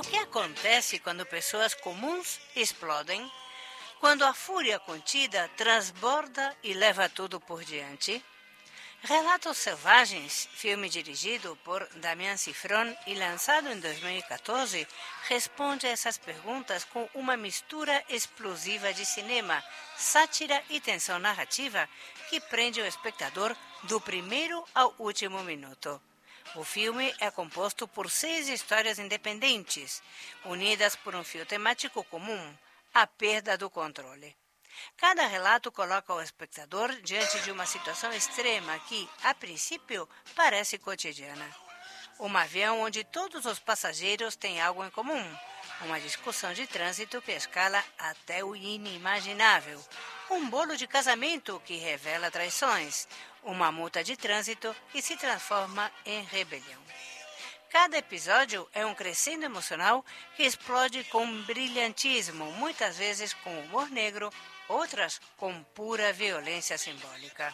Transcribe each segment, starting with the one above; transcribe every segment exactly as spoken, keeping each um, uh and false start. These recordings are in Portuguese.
que acontece quando pessoas comuns explodem? Quando a fúria contida transborda e leva tudo por diante? Relatos Selvagens, filme dirigido por Damián Cifrón e lançado em dois mil e quatorze, responde a essas perguntas com uma mistura explosiva de cinema, sátira e tensão narrativa que prende o espectador do primeiro ao último minuto. O filme é composto por seis histórias independentes, unidas por um fio temático comum, a perda do controle. Cada relato coloca o espectador diante de uma situação extrema que, a princípio, parece cotidiana. Um avião onde todos os passageiros têm algo em comum. Uma discussão de trânsito que escala até o inimaginável. Um bolo de casamento que revela traições. Uma multa de trânsito que se transforma em rebelião. Cada episódio é um crescendo emocional que explode com brilhantismo, muitas vezes com humor negro, outras com pura violência simbólica.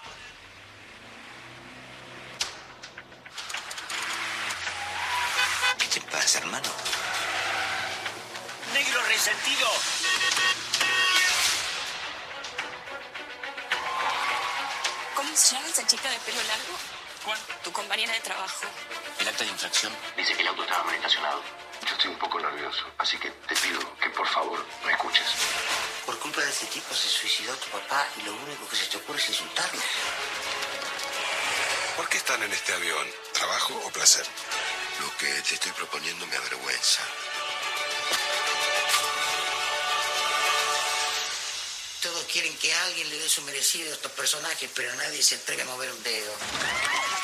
¿Qué te pasa, hermano? ¡Negro resentido! ¿Cómo se llama esa chica de pelo largo? ¿Cuál? Tu compañera de trabajo. El acta de infracción Dice que el auto estaba mal estacionado. Yo estoy un poco nervioso, así que te pido que por favor me escuches. Por culpa de ese tipo se suicidó tu papá y lo único que se te ocurre es insultarlo. ¿Por qué están en este avión? ¿Trabajo o placer? Lo que te estoy proponiendo me avergüenza. Todos quieren que alguien le dé su merecido a estos personajes, pero nadie se atreve a mover un dedo.